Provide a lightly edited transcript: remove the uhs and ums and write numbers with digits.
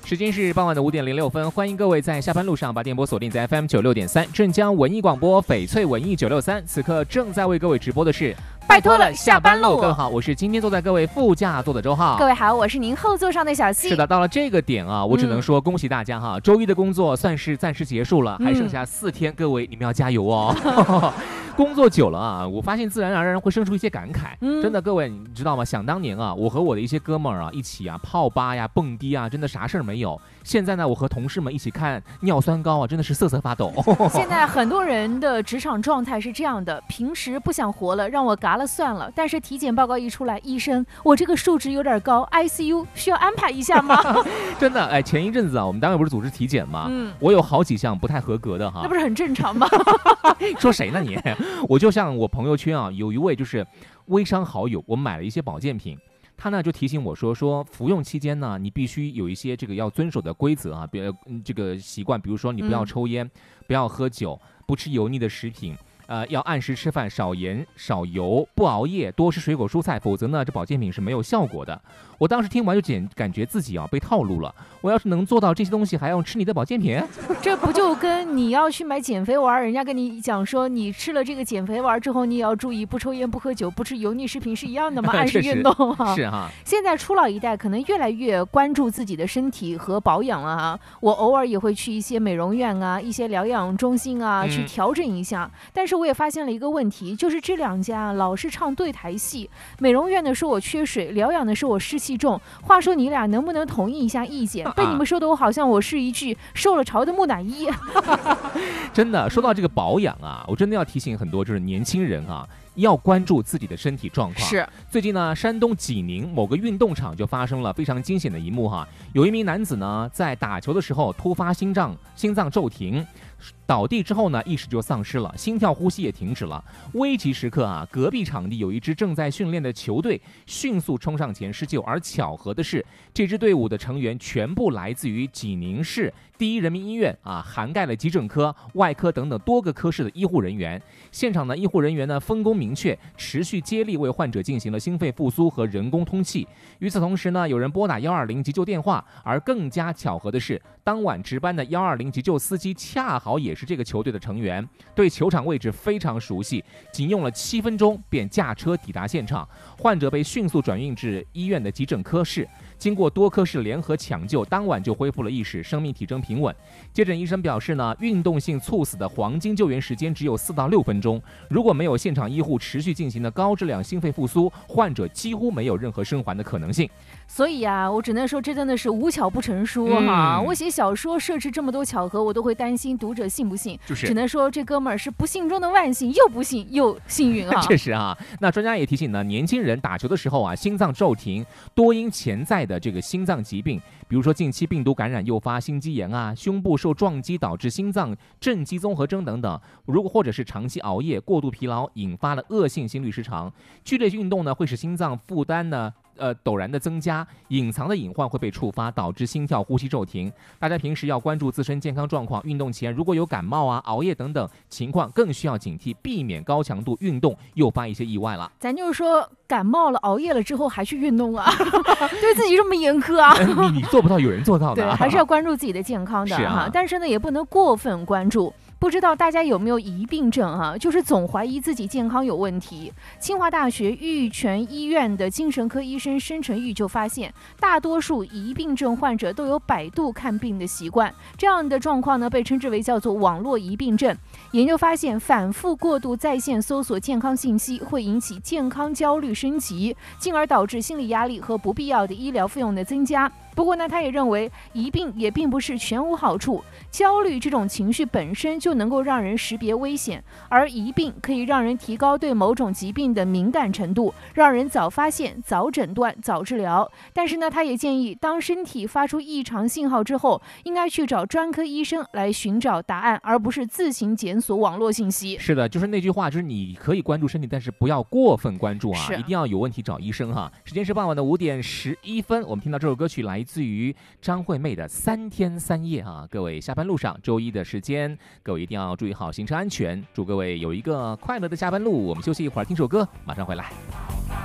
时间是傍晚的5:06，欢迎各位在下班路上把电波锁定在 FM 96.3镇江文艺广播翡翠文艺963，此刻正在为各位直播的是拜托了下班路。 各位好，我是今天坐在各位副驾座的周浩。 各位好，我是您后座上的小溪。 是的，到了这个点啊，我只能说恭喜大家哈，周一的工作算是暂时结束了，还剩下4天，各位你们要加油哦。工作久了啊，我发现自然而然会生出一些感慨。真的，各位你知道吗？想当年啊，我和我的一些哥们儿啊一起啊泡吧呀、蹦迪啊，真的啥事儿没有。现在呢，我和同事们一起看尿酸高啊，真的是瑟瑟发抖。 现在很多人的职场状态是这样的：平时不想活了，让我嘎了算了。但是体检报告一出来，医生，我这个数值有点高 ，ICU 需要安排一下吗？ 真的，哎，前一阵子啊，我们单位不是组织体检吗？我有好几项不太合格的哈。 那不是很正常吗？ 说谁呢你？我就像我朋友圈啊，有一位就是微商好友，我买了一些保健品，他呢就提醒我说服用期间呢，你必须有一些这个要遵守的规则啊，这个习惯，比如说你不要抽烟，不要喝酒，不吃油腻的食品。要按时吃饭，少盐少油，不熬夜，多吃水果蔬菜，否则呢，这保健品是没有效果的。我当时听完就感觉自己啊被套路了。我要是能做到这些东西，还要吃你的保健品？ 这不就跟你要去买减肥丸，人家跟你讲说，你吃了这个减肥丸之后，你也要注意不抽烟、不喝酒、不吃油腻食品是一样的吗？按时运动啊， 是哈。 现在初老一代可能越来越关注自己的身体和保养了哈。我偶尔也会去一些美容院啊、一些疗养中心啊去调整一下，但是我也发现了一个问题，就是这两家老是唱对台戏。美容院的说我缺水，疗养的说我湿气重。话说你俩能不能统一一下意见？被你们说的我好像我是一具受了潮的木乃伊。 真的，说到这个保养啊，我真的要提醒很多就是年轻人啊，要关注自己的身体状况。 是， 最近呢，山东济宁某个运动场就发生了非常惊险的一幕哈，有一名男子呢在打球的时候突发心脏骤停。倒地之后呢，意识就丧失了，心跳呼吸也停止了。危急时刻啊，隔壁场地有一支正在训练的球队迅速冲上前施救，而巧合的是，这支队伍的成员全部来自于济宁市第一人民医院啊，涵盖了急诊科、外科等等多个科室的医护人员。现场呢，医护人员呢分工明确，持续接力为患者进行了心肺复苏和人工通气。与此同时呢，有人拨打120急救电话，而更加巧合的是，当晚值班的120急救司机恰好也是这个球队的成员，对球场位置非常熟悉，仅用了7分钟便驾车抵达现场，患者被迅速转运至医院的急诊科室。经过多科室联合抢救，当晚就恢复了意识，生命体征平稳。接诊医生表示呢，运动性猝死的黄金救援时间只有4到6分钟，如果没有现场医护持续进行的高质量心肺复苏，患者几乎没有任何生还的可能性。 所以啊，我只能说这真的是无巧不成书哈。我写小说设置这么多巧合，我都会担心读者信不信。只能说这哥们儿是不幸中的万幸，又不幸又幸运啊。 确实啊，那专家也提醒呢，年轻人打球的时候啊，心脏骤停多因潜在的这个心脏疾病，比如说近期病毒感染诱发心肌炎啊，胸部受撞击导致心脏正畸综合征等等。如果或者是长期熬夜、过度疲劳，引发了恶性心律失常。剧烈运动呢，会使心脏负担呢陡然的增加，隐藏的隐患会被触发，导致心跳呼吸骤停。大家平时要关注自身健康状况，运动前如果有感冒啊、熬夜等等情况，更需要警惕，避免高强度运动诱发一些意外了。 咱就是说感冒了、熬夜了之后还去运动啊，对自己这么严苛啊？ 你做不到，有人做到的。 对，还是要关注自己的健康的哈。但是呢，也不能过分关注。不知道大家有没有疑病症啊？就是总怀疑自己健康有问题。清华大学玉泉医院的精神科医生申成玉就发现，大多数疑病症患者都有百度看病的习惯，这样的状况呢，被称之为叫做网络疑病症。研究发现，反复过度在线搜索健康信息会引起健康焦虑升级，进而导致心理压力和不必要的医疗费用的增加。不过呢，他也认为疑病也并不是全无好处，焦虑这种情绪本身就能够让人识别危险，而疑病可以让人提高对某种疾病的敏感程度，让人早发现、早诊断、早治疗。但是呢，他也建议，当身体发出异常信号之后，应该去找专科医生来寻找答案，而不是自行检索网络信息。 是的，就是那句话，就是你可以关注身体，但是不要过分关注啊，一定要有问题找医生哈。时间是傍晚的5:11，我们听到这首歌曲来自于张惠妹的3天3夜啊。各位下班路上，周一的时间，各位一定要注意好行车安全，祝各位有一个快乐的下班路。我们休息一会儿，听首歌，马上回来。